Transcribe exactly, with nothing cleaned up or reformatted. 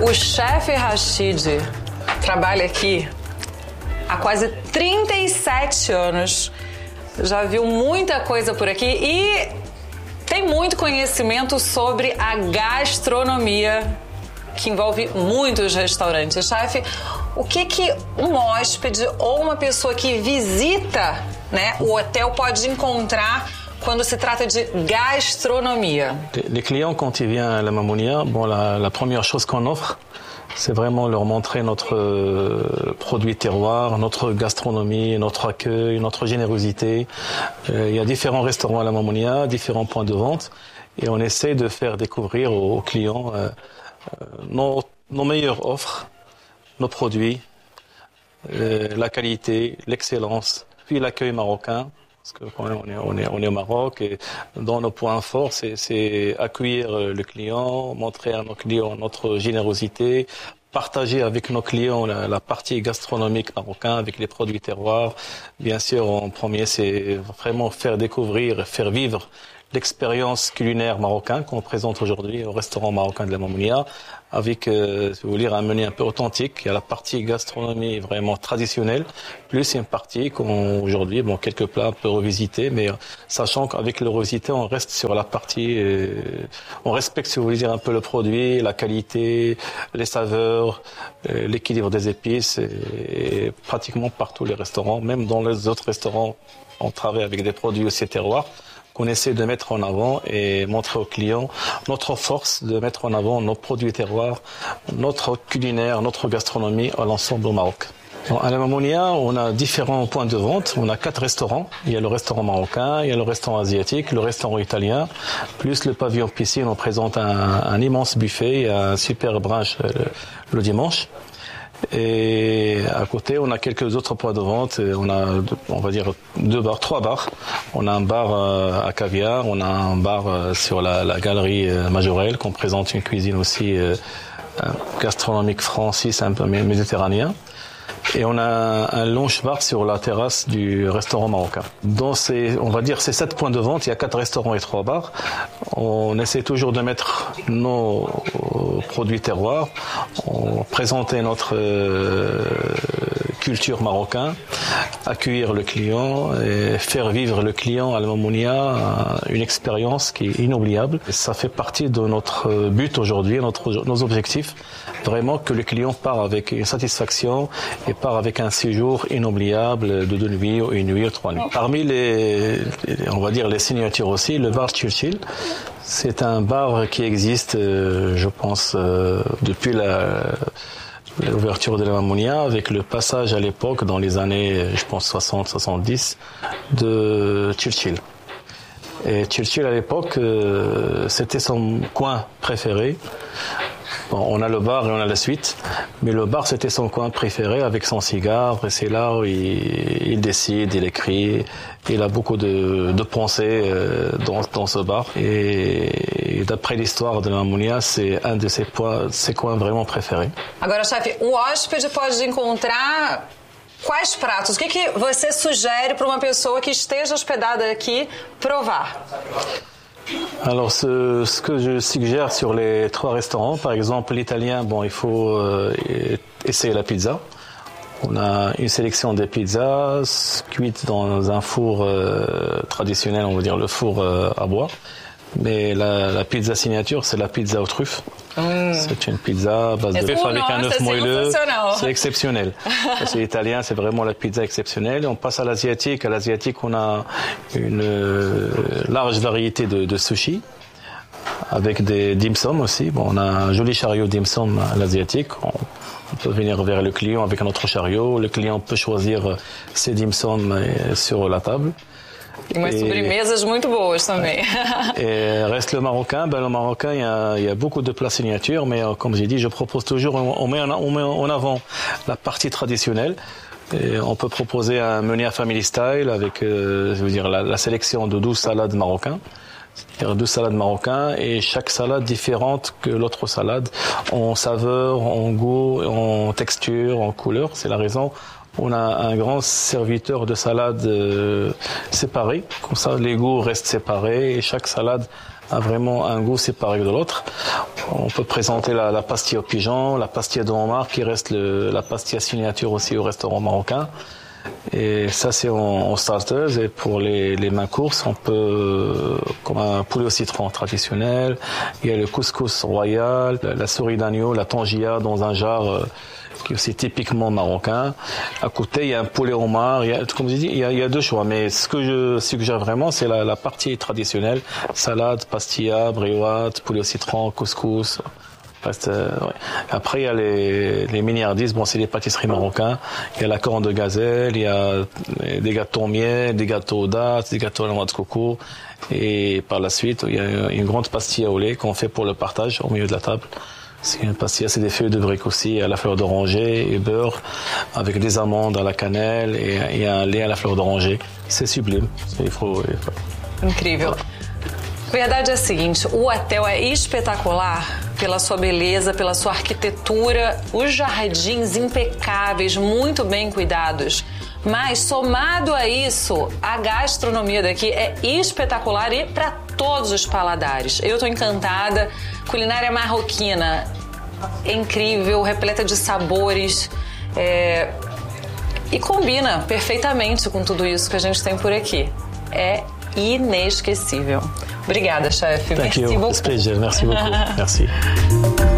O chefe Rachid trabalha aqui há quase trinta e sete anos. Já viu muita coisa por aqui e tem muito conhecimento sobre a gastronomia, que envolve muitos restaurantes. Chefe, o que que um hóspede ou uma pessoa que visita, né, o hotel pode encontrar quando se trata de gastronomia? Les clients, quand ils viennent à la Mamounia, bon, la, la première chose qu'on offre, c'est vraiment leur montrer notre euh, produit terroir, notre gastronomie, notre accueil, notre générosité. Euh, il y a différents restaurants à la Mamounia, différents points de vente, et on essaie de faire découvrir aux, aux clients euh, euh, nos, nos meilleures offres, nos produits, euh, la qualité, l'excellence, puis l'accueil marocain. Parce que quand même, on est, on est, on est au Maroc et dans nos points forts, c'est, c'est accueillir le client, montrer à nos clients notre générosité, partager avec nos clients la, la partie gastronomique marocaine avec les produits terroirs. Bien sûr, en premier, c'est vraiment faire découvrir, faire vivre l'expérience culinaire marocaine qu'on présente aujourd'hui au restaurant marocain de la Mamounia, avec, euh, si vous voulez, un menu un peu authentique. Il y a la partie gastronomie vraiment traditionnelle, plus une partie qu'aujourd'hui, bon, quelques plats un peu revisités, mais euh, sachant qu'avec le revisité, on reste sur la partie, euh, on respecte, si vous voulez dire, un peu le produit, la qualité, les saveurs, euh, l'équilibre des épices, et, et pratiquement partout les restaurants, même dans les autres restaurants, on travaille avec des produits aussi terroirs, qu'on essaie de mettre en avant et montrer aux clients notre force de mettre en avant nos produits terroirs, notre culinaire, notre gastronomie à l'ensemble au Maroc. Bon, à la Mamounia, on a différents points de vente. On a quatre restaurants. Il y a le restaurant marocain, il y a le restaurant asiatique, le restaurant italien, plus le pavillon piscine. On présente un, un immense buffet et un super brunch le, le dimanche. Et à côté, on a quelques autres points de vente. On a, on va dire, deux bars, trois bars. On a un bar à caviar, on a un bar sur la, la galerie Majorelle, qu'on présente une cuisine aussi gastronomique française, un peu méditerranéen. Et on a un lounge bar sur la terrasse du restaurant marocain. Dans ces, on va dire, ces sept points de vente, il y a quatre restaurants et trois bars. On essaie toujours de mettre nos produits terroirs, on présenter notre euh, culture marocaine, accueillir le client et faire vivre le client à la Mamounia une expérience qui est inoubliable. Et ça fait partie de notre but aujourd'hui, notre, nos objectifs. Vraiment que le client part avec une satisfaction et part avec un séjour inoubliable de deux nuits ou une nuit ou trois nuits. Parmi les, on va dire les signatures aussi, le bar Churchill, c'est un bar qui existe, je pense, depuis la, l'ouverture de la Mamounia, avec le passage à l'époque, dans les années, je pense, soixante soixante-dix, de Churchill. Et Churchill, à l'époque, c'était son coin préféré. Bon, on a le bar et on a la suite, mais le bar c'était son coin préféré avec son cigare, et c'est là où il, il décide, il écrit, il a beaucoup de, de pensées euh, dans, dans ce bar. Et, et d'après l'histoire de la Mamounia, c'est un de ses, points, ses coins vraiment préférés. Agora, chefe, o hóspede pode encontrar quais pratos? O que que você sugere para uma pessoa que esteja hospedada aqui provar? Alors, ce, ce que je suggère sur les trois restaurants, par exemple l'italien, bon, il faut euh, essayer la pizza. On a une sélection de pizzas cuites dans un four euh, traditionnel, on va dire le four euh, à bois. Mais la, la pizza signature, c'est la pizza aux truffes. Mmh. C'est une pizza à base de bœuf avec un œuf moelleux. C'est exceptionnel. C'est italien, c'est vraiment la pizza exceptionnelle. On passe à l'asiatique. À l'asiatique, on a une euh, large variété de, de sushis avec des dim sum aussi. Bon, on a un joli chariot dim sum à l'asiatique. On, on peut venir vers le client avec notre chariot. Le client peut choisir ses dim sum sur la table. E umas sobremesas muito boas também. Et reste le marocain. Ben, le marocain, il y a, il y a beaucoup de plats signatures, mais euh, comme j'ai dit, je propose toujours, on met, en, on met en avant la partie traditionnelle. Et on peut proposer un menu à family style avec, euh, je veux dire, la, la sélection de douze salades marocaines. C'est-à-dire douze salades marocaines et chaque salade différente que l'autre salade en saveur, en goût, en texture, en couleur. C'est la raison On a un grand serviteur de salade euh, séparé. Comme ça, les goûts restent séparés et chaque salade a vraiment un goût séparé de l'autre. On peut présenter la, la pastilla au pigeon, la pastilla de homard qui reste le, la pastilla signature aussi au restaurant marocain. Et ça, c'est en, en starters. Et pour les, les mains courses, on peut, comme un poulet au citron traditionnel, il y a le couscous royal, la, la souris d'agneau, la tangia dans un jar euh, qui est aussi typiquement marocain. À côté, il y a un poulet homard. Il y a, comme je dis, il y a, il y a deux choix. Mais ce que je suggère vraiment, c'est la, la partie traditionnelle. Salade, pastilla, briotte, poulet au citron, couscous. Reste, euh, ouais. Après, il y a les, les miniardis. Bon, c'est les pâtisseries marocaines. Il y a la corne de gazelle, il y a des gâteaux au miel, des gâteaux aux dattes, des gâteaux à la noix de coco. Et par la suite, il y a une grande pastilla au lait qu'on fait pour le partage au milieu de la table. C'est une pastilla, c'est des feuilles de briques aussi, à la fleur d'oranger et beurre, avec des amandes à la cannelle et, et un lait à la fleur d'oranger. C'est sublime. Il faut, il faut... Incrível. Verdade é a seguinte, o hotel é espetacular pela sua beleza, pela sua arquitetura, os jardins impecáveis, muito bem cuidados. Mas, somado a isso, a gastronomia daqui é espetacular e para todos os paladares. Eu estou encantada. Culinária marroquina é incrível, repleta de sabores é... e combina perfeitamente com tudo isso que a gente tem por aqui. É inesquecível. Obrigada, chefe. Thank Merci you. beaucoup. It's a pleasure. Merci beaucoup. Merci.